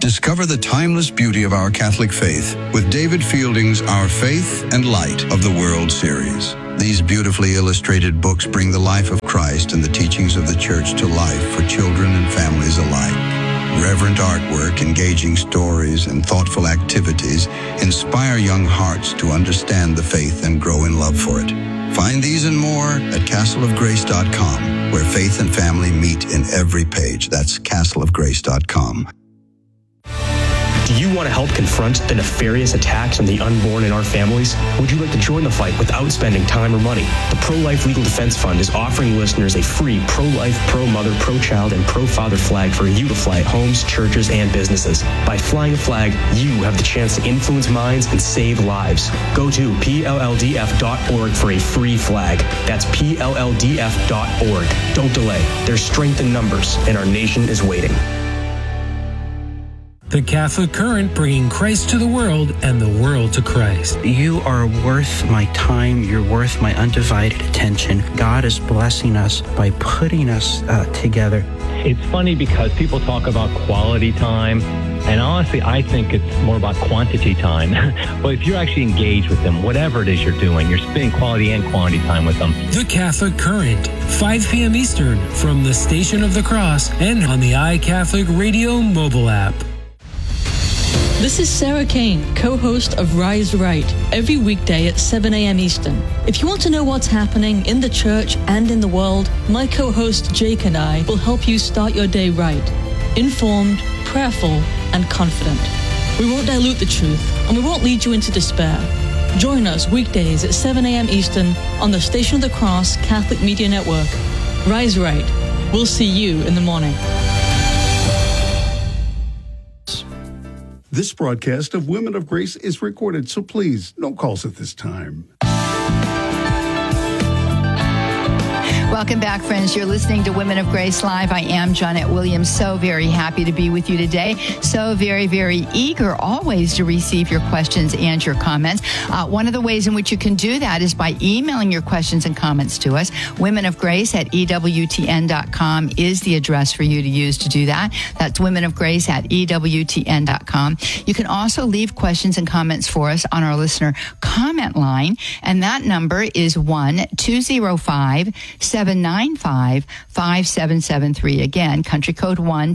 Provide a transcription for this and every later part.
Discover the timeless beauty of our Catholic faith with David Fielding's Our Faith and Light of the World series. These beautifully illustrated books bring the life of Christ and the teachings of the Church to life for children and families alike. Reverent artwork, engaging stories, and thoughtful activities inspire young hearts to understand the faith and grow in love for it. Find these and more at castleofgrace.com, where faith and family meet in every page. That's castleofgrace.com. Do you want to help confront the nefarious attacks on the unborn in our families? Would you like to join the fight without spending time or money? The Pro-Life Legal Defense Fund is offering listeners a free pro-life, pro-mother, pro-child, and pro-father flag for you to fly at homes, churches, and businesses. By flying a flag, you have the chance to influence minds and save lives. Go to PLLDF.org for a free flag. That's PLLDF.org. Don't delay. There's strength in numbers, and our nation is waiting. The Catholic Current, bringing Christ to the world and the world to Christ. You are worth my time. You're worth my undivided attention. God is blessing us by putting us together. It's funny because people talk about quality time, and honestly, I think it's more about quantity time. But if you're actually engaged with them, whatever it is you're doing, you're spending quality and quantity time with them. The Catholic Current, 5 p.m. Eastern, from the Station of the Cross and on the iCatholic Radio mobile app. This is Sarah Kane, co-host of Rise Right, every weekday at 7 a.m. Eastern. If you want to know what's happening in the church and in the world, my co-host Jake and I will help you start your day right, informed, prayerful, and confident. We won't dilute the truth, and we won't lead you into despair. Join us weekdays at 7 a.m. Eastern on the Station of the Cross Catholic Media Network. Rise Right. We'll see you in the morning. This broadcast of Women of Grace is recorded, so please, no calls at this time. Welcome back, friends. You're listening to Women of Grace Live. I am Johnnette Williams. So very happy to be with you today. So very, very eager always to receive your questions and your comments. One of the ways in which you can do that is by emailing your questions and comments to us. womenofgrace@EWTN.com is the address for you to use to do that. That's womenofgrace@EWTN.com. You can also leave questions and comments for us on our listener comment line, and that number is 1-205-795-5773. Again, country code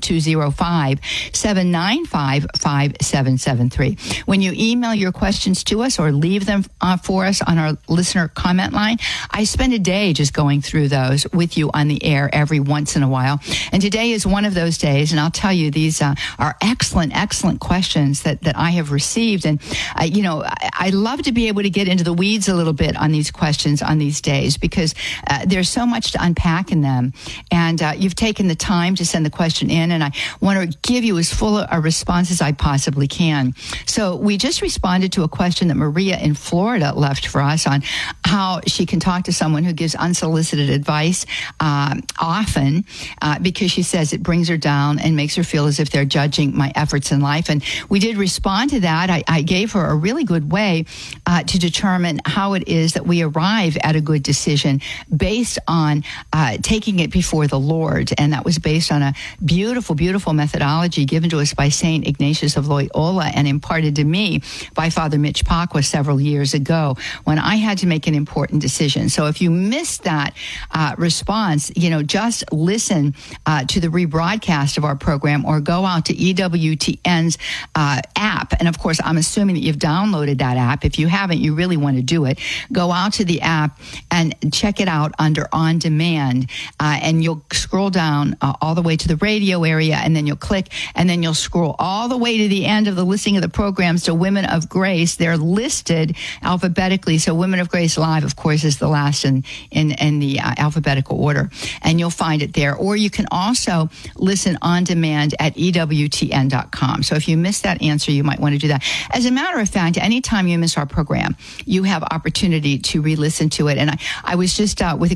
1-205-795-5773. When you email your questions to us or leave them for us on our listener comment line, I spend a day just going through those with you on the air every once in a while. And today is one of those days, and I'll tell you, these are excellent, excellent questions that I have received. And, I love to be able to get into the weeds a little bit on these questions on these days because there's so much to unpack in them. And you've taken the time to send the question in, and I want to give you as full a response as I possibly can. So we just responded to a question that Maria in Florida left for us on how she can talk to someone who gives unsolicited advice often because she says it brings her down and makes her feel as if they're judging my efforts in life. And we did respond to that. I gave her a really good way to determine how it is that we arrive at a good decision based on taking it before the Lord. And that was based on a beautiful, beautiful methodology given to us by St. Ignatius of Loyola and imparted to me by Father Mitch Pacwa several years ago when I had to make an important decision. So if you missed that response, just listen to the rebroadcast of our program or go out to EWTN's app. And of course, I'm assuming that you've downloaded that app. If you haven't, you really want to do it. Go out to the app and check it out under On Demand. And you'll scroll down all the way to the radio area, and then you'll click, and then you'll scroll all the way to the end of the listing of the programs to Women of Grace. They're listed alphabetically. So Women of Grace Live, of course, is the last in the alphabetical order. And you'll find it there. Or you can also listen on demand at EWTN.com. So if you missed that answer, you might want to do that. As a matter of fact, anytime you miss our program, you have opportunity to re-listen to it. And I was just with a group of women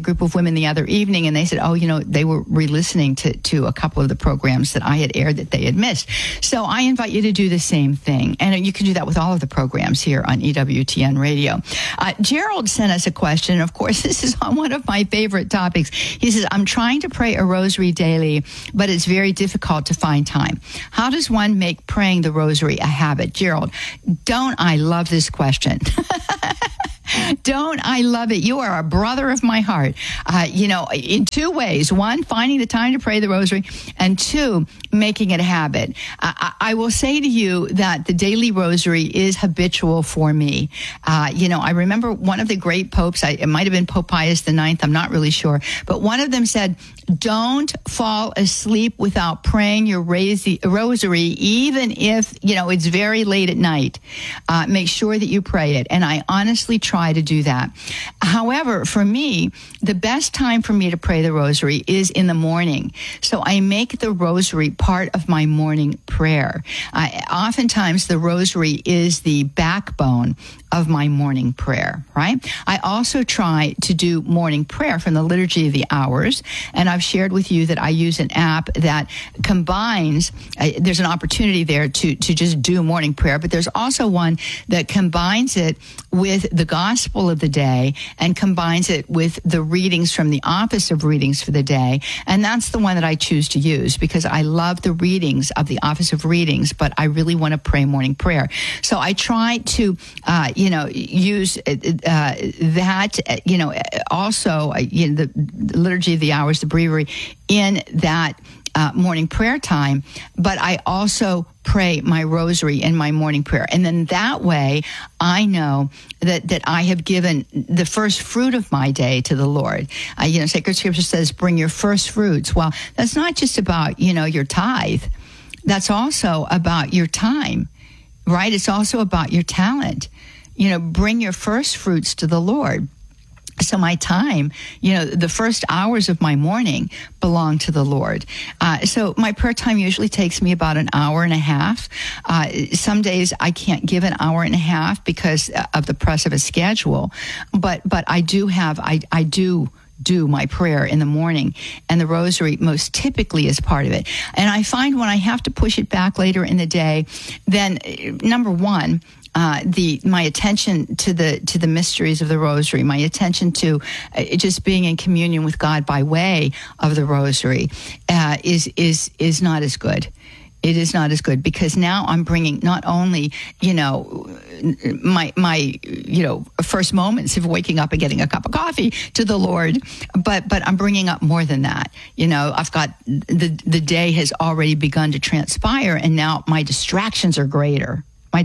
in the other evening, and they said, they were re-listening to a couple of the programs that I had aired that they had missed. So I invite you to do the same thing. And you can do that with all of the programs here on EWTN Radio. Gerald sent us a question. Of course, this is on one of my favorite topics. He says, I'm trying to pray a rosary daily, but it's very difficult to find time. How does one make praying the rosary a habit? Gerald, don't I love this question? Don't I love it? You are a brother of my heart. In two ways. One, finding the time to pray the rosary, and two, making it a habit. I will say to you that the daily rosary is habitual for me. I remember one of the great popes, it might have been Pope Pius IX, I'm not really sure, but one of them said, don't fall asleep without praying your rosary, even if, it's very late at night. Make sure that you pray it. And I honestly try to do that. However, for me, the best time for me to pray the rosary is in the morning. So I make the rosary part of my morning prayer. Oftentimes, the rosary is the backbone of my morning prayer, right? I also try to do morning prayer from the Liturgy of the Hours, and I've shared with you that I use an app that combines, there's an opportunity there to just do morning prayer, but there's also one that combines it with the Gospel of the day and combines it with the readings from the Office of Readings for the day, and that's the one that I choose to use because I love the readings of the Office of Readings, but I really want to pray morning prayer. So I try to use that, also, the Liturgy of the Hours, the breviary, in that morning prayer time, but I also pray my rosary in my morning prayer. And then that way, I know that I have given the first fruit of my day to the Lord. Sacred Scripture says, bring your first fruits. Well, that's not just about, your tithe. That's also about your time, right? It's also about your talent. Bring your first fruits to the Lord. So my time, the first hours of my morning belong to the Lord. So my prayer time usually takes me about an hour and a half. Some days I can't give an hour and a half because of the press of a schedule. But I do do my prayer in the morning, and the rosary most typically is part of it. And I find when I have to push it back later in the day, then number one, my attention to the mysteries of the rosary, my attention to just being in communion with God by way of the rosary is not as good. It is not as good because now I'm bringing not only, my first moments of waking up and getting a cup of coffee to the Lord, but I'm bringing up more than that. I've got the day has already begun to transpire, and now my distractions are greater.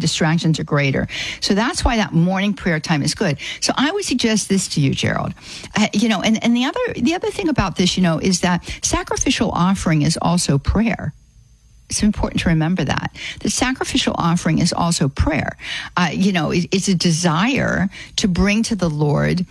So that's why that morning prayer time is good. So I would suggest this to you, Gerald. And the other thing about this, is that sacrificial offering is also prayer. It's important to remember that. The sacrificial offering is also prayer. It's a desire to bring to the Lord,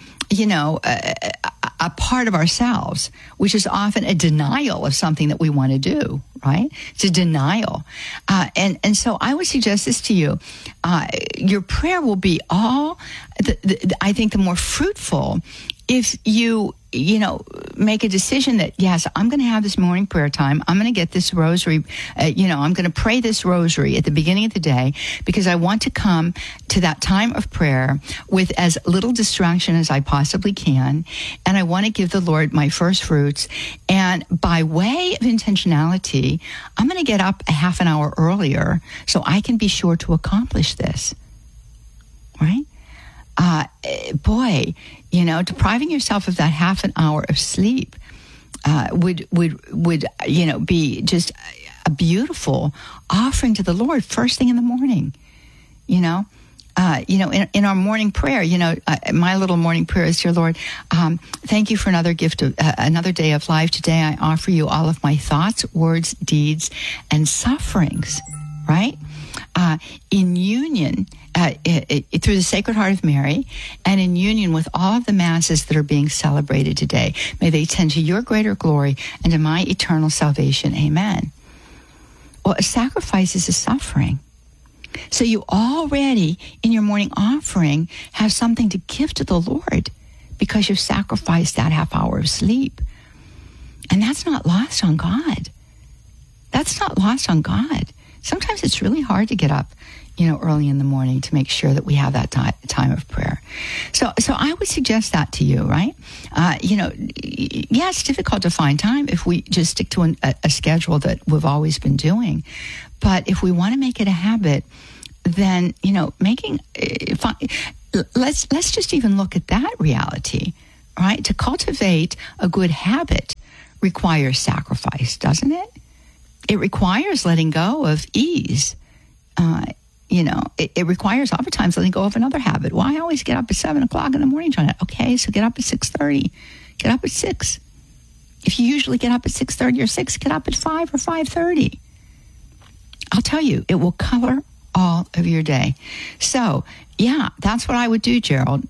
a part of ourselves, which is often a denial of something that we want to do, right? It's a denial. And so I would suggest this to you. Your prayer will be I think the more fruitful if you make a decision that, yes, I'm going to have this morning prayer time. I'm going to get this rosary, I'm going to pray this rosary at the beginning of the day because I want to come to that time of prayer with as little distraction as I possibly can. And I want to give the Lord my first fruits. And by way of intentionality, I'm going to get up a half an hour earlier so I can be sure to accomplish this, right? Depriving yourself of that half an hour of sleep would be just a beautiful offering to the Lord first thing in the morning. In our morning prayer, my little morning prayer is, dear Lord, thank you for another gift of another day of life. Today I offer you all of my thoughts, words, deeds, and sufferings, right? In union through the Sacred Heart of Mary and in union with all of the masses that are being celebrated today. May they tend to your greater glory and to my eternal salvation. Amen. Well, a sacrifice is a suffering. So you already, in your morning offering, have something to give to the Lord because you've sacrificed that half hour of sleep. And that's not lost on God. That's not lost on God. Sometimes it's really hard to get up, early in the morning to make sure that we have that time of prayer. So I would suggest that to you, right? It's difficult to find time if we just stick to a schedule that we've always been doing. But if we want to make it a habit, then, let's just even look at that reality, right? To cultivate a good habit requires sacrifice, doesn't it? It requires letting go of ease. It requires oftentimes letting go of another habit. Well, I always get up at 7 o'clock in the morning, John. Okay, so get up at 6:30. Get up at 6. If you usually get up at 6:30 or 6, get up at 5 or 5:30. I'll tell you, it will color all of your day. So, yeah, that's what I would do, Gerald.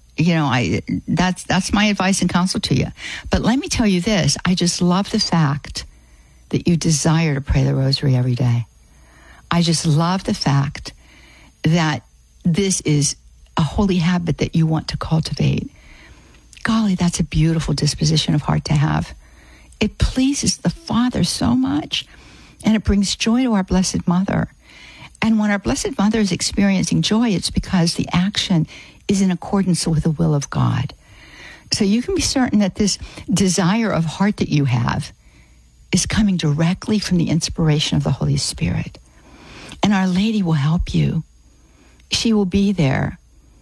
That's my advice and counsel to you. But let me tell you this. I just love the fact that you desire to pray the rosary every day. I just love the fact that this is a holy habit that you want to cultivate. Golly, that's a beautiful disposition of heart to have. It pleases the Father so much, and it brings joy to our Blessed Mother. And when our Blessed Mother is experiencing joy, it's because the action is in accordance with the will of God. So you can be certain that this desire of heart that you have is coming directly from the inspiration of the Holy Spirit. And Our Lady will help you. She will be there.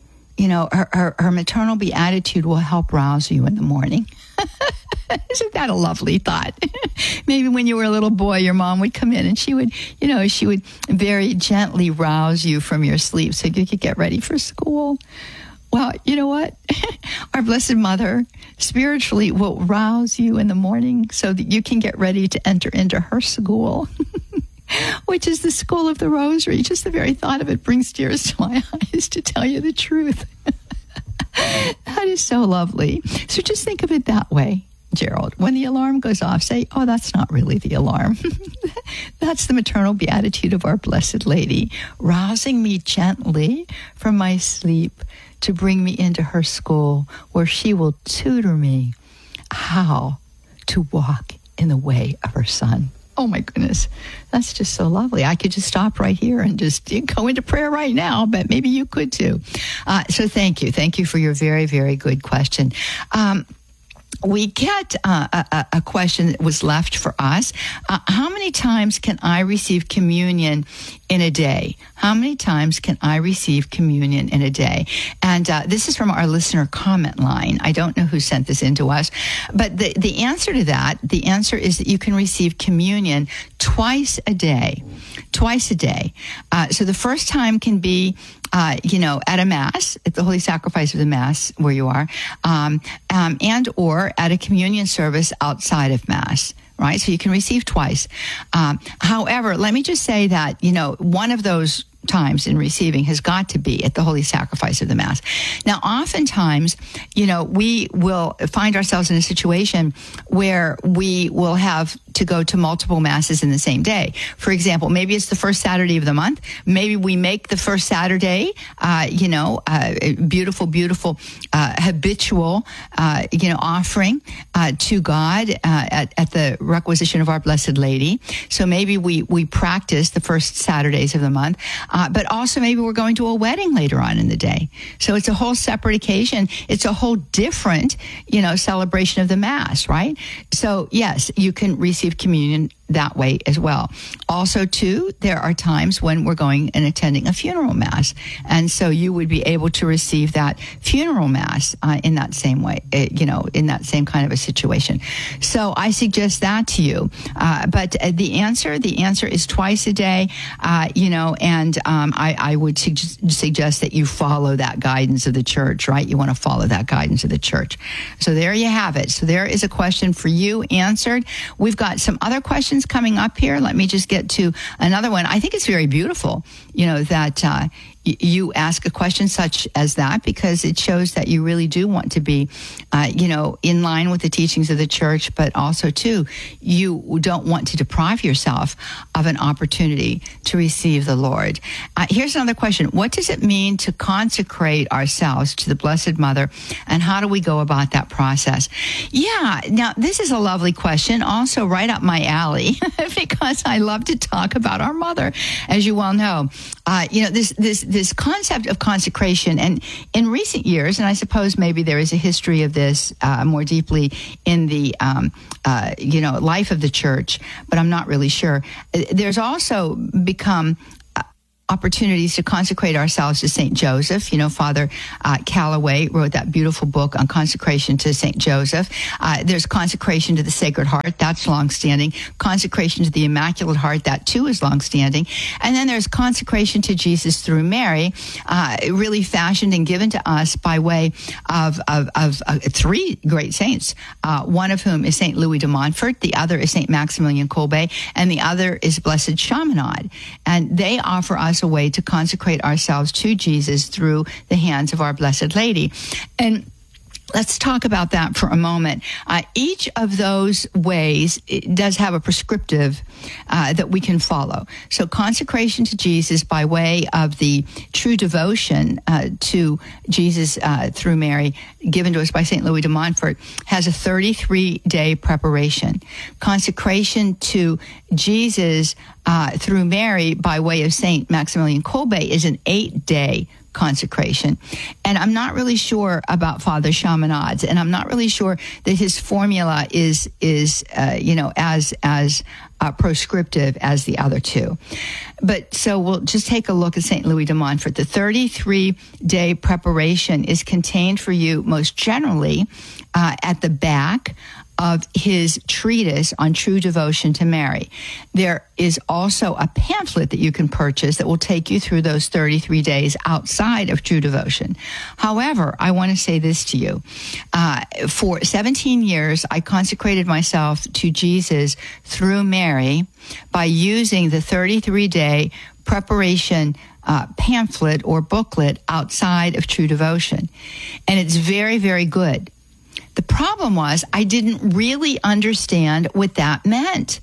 Her maternal beatitude will help rouse you in the morning. Isn't that a lovely thought? Maybe when you were a little boy, your mom would come in and she would very gently rouse you from your sleep so you could get ready for school. Well, you know what? Our Blessed Mother spiritually will rouse you in the morning so that you can get ready to enter into her school, which is the school of the Rosary. Just the very thought of it brings tears to my eyes, to tell you the truth. That is so lovely. So just think of it that way, Gerald. When the alarm goes off, say, oh, that's not really the alarm. That's the maternal beatitude of our Blessed Lady, rousing me gently from my sleep to bring me into her school, where she will tutor me how to walk in the way of her Son. Oh, my goodness. That's just so lovely. I could just stop right here and just go into prayer right now, but maybe you could too. So thank you. Thank you for your very, very good question. We get a question that was left for us. How many times can I receive communion in a day? How many times can I receive communion in a day? And this is from our listener comment line. I don't know who sent this in to us, but the answer to that, the answer is that you can receive communion twice a day. Twice a day. So the first time can be at a Mass, at the Holy Sacrifice of the Mass where you are, and or at a communion service outside of Mass, right? So you can receive twice. However, let me just say that, one of those times in receiving has got to be at the Holy Sacrifice of the Mass. Now, oftentimes, we will find ourselves in a situation where we will have to go to multiple Masses in the same day. For example, maybe it's the first Saturday of the month. Maybe we make the first Saturday, beautiful, habitual, offering to God at the requisition of our Blessed Lady. So maybe we practice the first Saturdays of the month. But also maybe we're going to a wedding later on in the day. So it's a whole separate occasion. It's a whole different, celebration of the Mass, right? So yes, you can receive communion that way as well. Also, too, there are times when we're going and attending a funeral Mass. And so you would be able to receive that funeral Mass in that same way, in that same kind of a situation. So I suggest that to you. But the answer is twice a day, and I would suggest that you follow that guidance of the Church, right? You want to follow that guidance of the Church. So there you have it. So there is a question for you answered. We've got some other questions questions coming up here. Let me just get to another one. I think it's very beautiful, that you ask a question such as that, because it shows that you really do want to be, in line with the teachings of the church, but also, too, you don't want to deprive yourself of an opportunity to receive the Lord. Here's another question. What does it mean to consecrate ourselves to the Blessed Mother, and how do we go about that process? Yeah, now, this is a lovely question, also right up my alley, because I love to talk about our mother, as you well know. This concept of consecration, and in recent years, and I suppose maybe there is a history of this more deeply in the life of the church, but I'm not really sure. There's also become opportunities to consecrate ourselves to St. Joseph. Father Calloway wrote that beautiful book on consecration to St. Joseph. There's consecration to the Sacred Heart. That's longstanding. Consecration to the Immaculate Heart. That too is longstanding. And then there's consecration to Jesus through Mary, really fashioned and given to us by way of three great saints, one of whom is St. Louis de Montfort, the other is St. Maximilian Kolbe, and the other is Blessed Chaminade. And they offer us a way to consecrate ourselves to Jesus through the hands of our Blessed Lady. And let's talk about that for a moment. Each of those ways does have a prescriptive that we can follow. So consecration to Jesus by way of the true devotion to Jesus through Mary, given to us by St. Louis de Montfort, has a 33-day preparation. Consecration to Jesus through Mary by way of St. Maximilian Kolbe is an 8-day consecration. And I'm not really sure about Father Chaminade's, and I'm not really sure that his formula is as proscriptive as the other two. But so we'll just take a look at St. Louis de Montfort. The 33-day preparation is contained for you most generally at the back of his treatise on true devotion to Mary. There is also a pamphlet that you can purchase that will take you through those 33 days outside of true devotion. However, I want to say this to you. For 17 years, I consecrated myself to Jesus through Mary by using the 33-day preparation pamphlet or booklet outside of true devotion. And it's very, very good. The problem was I didn't really understand what that meant.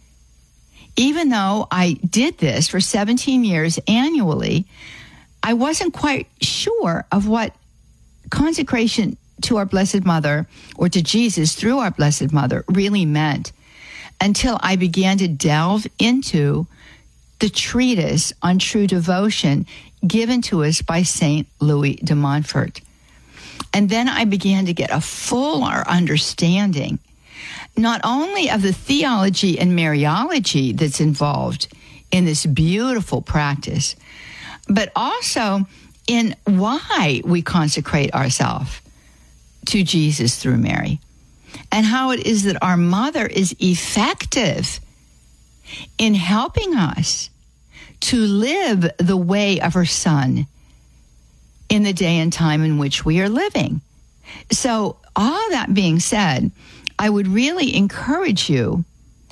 Even though I did this for 17 years annually, I wasn't quite sure of what consecration to our Blessed Mother, or to Jesus through our Blessed Mother, really meant until I began to delve into the treatise on true devotion given to us by St. Louis de Montfort. And then I began to get a fuller understanding, not only of the theology and Mariology that's involved in this beautiful practice, but also in why we consecrate ourselves to Jesus through Mary, and how it is that our mother is effective in helping us to live the way of her Son in the day and time in which we are living. So, all that being said, I would really encourage you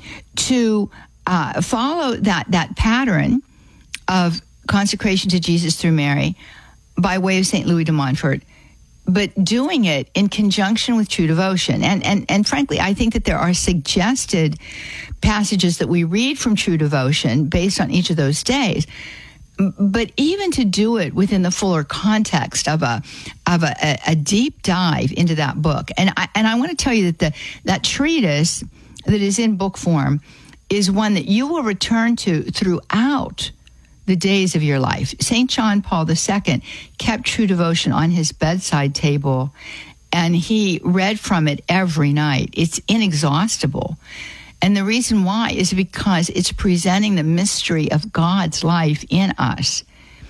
to follow that pattern of consecration to Jesus through Mary by way of St. Louis de Montfort, but doing it in conjunction with true devotion. And frankly, I think that there are suggested passages that we read from true devotion based on each of those days. But even to do it within the fuller context of a deep dive into that book, and I want to tell you that that treatise that is in book form is one that you will return to throughout the days of your life. St. John Paul II kept true devotion on his bedside table, and he read from it every night. It's inexhaustible. And the reason why is because it's presenting the mystery of God's life in us.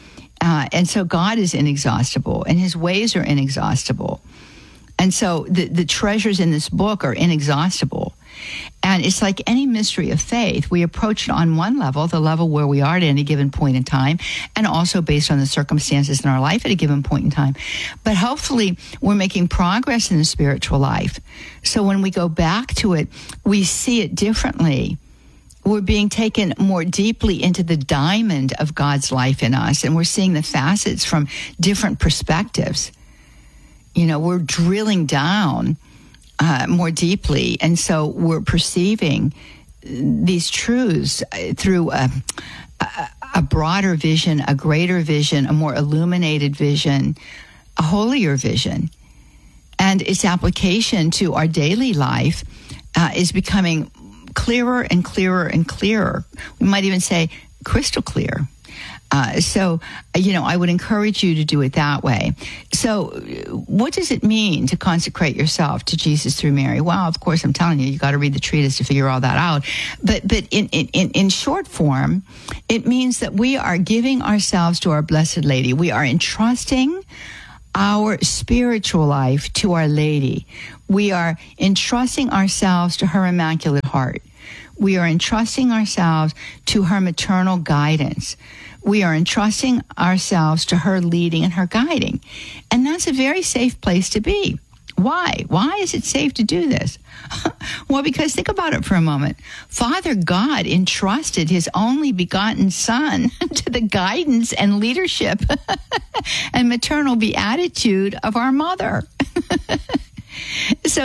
And so God is inexhaustible, and his ways are inexhaustible. And so the treasures in this book are inexhaustible. And it's like any mystery of faith. We approach it on one level, the level where we are at any given point in time, and also based on the circumstances in our life at a given point in time. But hopefully we're making progress in the spiritual life. So when we go back to it, we see it differently we're being taken more deeply into the diamond of God's life in us, and we're seeing the facets from different perspectives. You know, we're drilling down more deeply, and so we're perceiving these truths through a broader vision, a greater vision, a more illuminated vision, a holier vision. And its application to our daily life is becoming clearer and clearer and clearer. We might even say crystal clear. So, I would encourage you to do it that way. So what does it mean to consecrate yourself to Jesus through Mary? Well, of course, I'm telling you got to read the treatise to figure all that out. But in short form, it means that we are giving ourselves to our Blessed Lady. We are entrusting our spiritual life to Our Lady. We are entrusting ourselves to her Immaculate Heart. We are entrusting ourselves to her maternal guidance. We are entrusting ourselves to her leading and her guiding. And that's a very safe place to be. Why? Why is it safe to do this? Well, because think about it for a moment. Father God entrusted his only begotten Son to the guidance and leadership and maternal beatitude of our mother. So,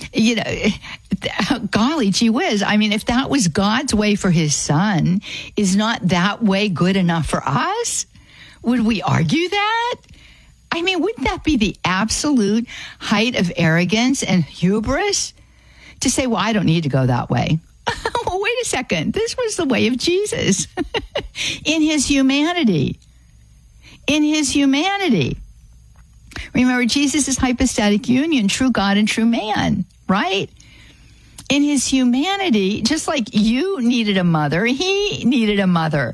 golly gee whiz. I mean, if that was God's way for his Son, is not that way good enough for us? Would we argue that? I mean, wouldn't that be the absolute height of arrogance and hubris? To say, well, I don't need to go that way. Well, wait a second. This was the way of Jesus in his humanity. In his humanity. Remember, Jesus is hypostatic union, true God and true man, right? In his humanity, just like you needed a mother, he needed a mother.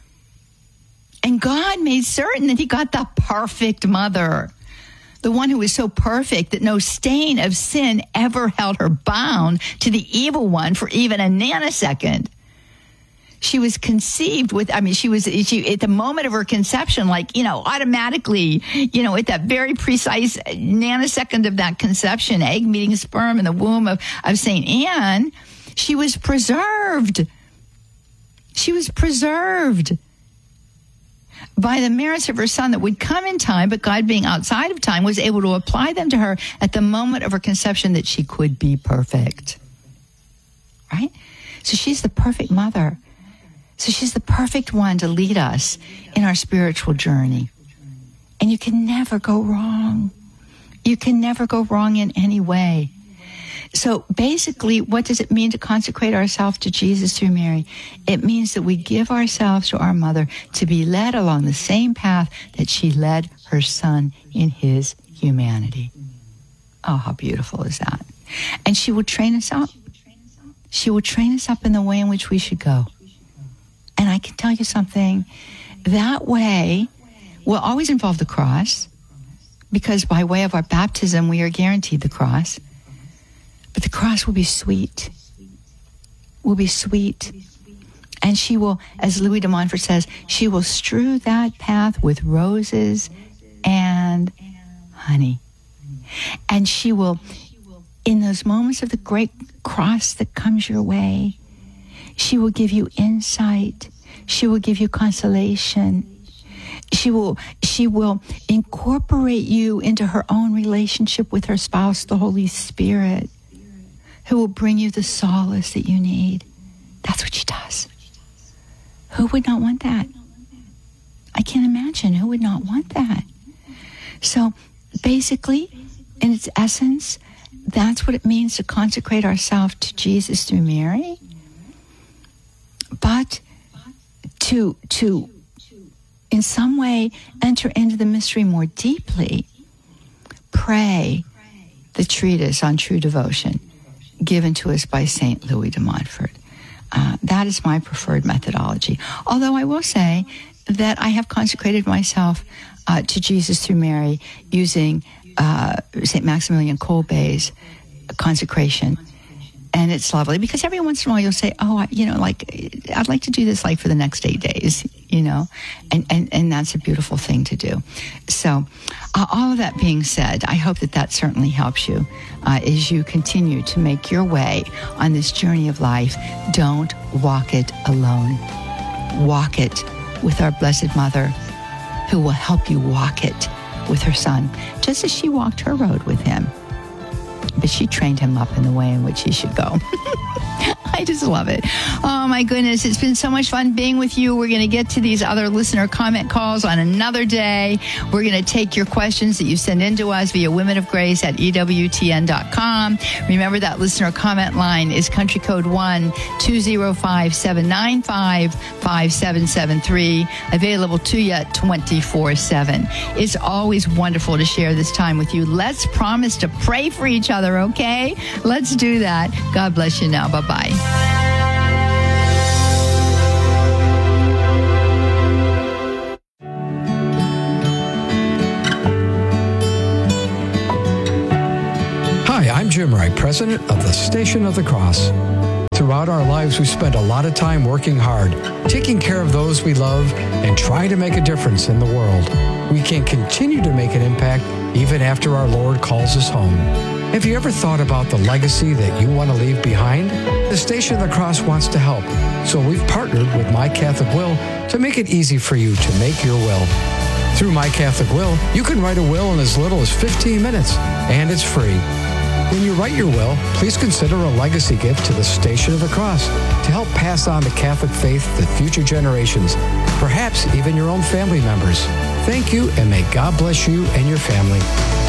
And God made certain that he got the perfect mother, the one who was so perfect that no stain of sin ever held her bound to the evil one for even a nanosecond. She was conceived with, she at the moment of her conception, automatically, at that very precise nanosecond of that conception, egg meeting sperm in the womb of St. Anne, she was preserved. She was preserved by the merits of her Son that would come in time, but God, being outside of time, was able to apply them to her at the moment of her conception that she could be perfect. Right? So she's the perfect mother. So she's the perfect one to lead us in our spiritual journey. And you can never go wrong. You can never go wrong in any way. So basically, what does it mean to consecrate ourselves to Jesus through Mary? It means that we give ourselves to our mother to be led along the same path that she led her Son in his humanity. Oh, how beautiful is that? And she will train us up. She will train us up in the way in which we should go. And I can tell you something, that way will always involve the cross, because by way of our baptism, we are guaranteed the cross. But the cross will be sweet. Will be sweet. And she will, as Louis de Montfort says, she will strew that path with roses and honey. And she will, in those moments of the great cross that comes your way, she will give you insight. She will give you consolation. She will incorporate you into her own relationship with her spouse, the Holy Spirit, who will bring you the solace that you need. That's what she does. Who would not want that? I can't imagine who would not want that. So basically, in its essence, that's what it means to consecrate ourselves to Jesus through Mary. But to in some way enter into the mystery more deeply, pray the treatise on true devotion given to us by St. Louis de Montfort. That is my preferred methodology. Although I will say that I have consecrated myself to Jesus through Mary using St. Maximilian Kolbe's consecration. And it's lovely because every once in a while you'll say, oh, I'd like to do this like for the next 8 days, and that's a beautiful thing to do. So all of that being said, I hope that certainly helps you as you continue to make your way on this journey of life. Don't walk it alone. Walk it with our Blessed Mother, who will help you walk it with her Son, just as she walked her road with him. But she trained him up in the way in which he should go. I just love it. Oh, my goodness. It's been so much fun being with you. We're going to get to these other listener comment calls on another day. We're going to take your questions that you send in to us via womenofgrace@EWTN.com. Remember that listener comment line is country code 1-205-795-5773, available to you 24/7. It's always wonderful to share this time with you. Let's promise to pray for each other, okay? Let's do that. God bless you now. Bye-bye. Hi, I'm Jim Wright, president of the Station of the Cross. Throughout our lives, we spend a lot of time working hard, taking care of those we love, and trying to make a difference in the world. We can continue to make an impact even after our Lord calls us home. Have you ever thought about the legacy that you want to leave behind? The Station of the Cross wants to help, so we've partnered with My Catholic Will to make it easy for you to make your will. Through My Catholic Will, you can write a will in as little as 15 minutes, and it's free. When you write your will, please consider a legacy gift to the Station of the Cross to help pass on the Catholic faith to future generations, perhaps even your own family members. Thank you, and may God bless you and your family.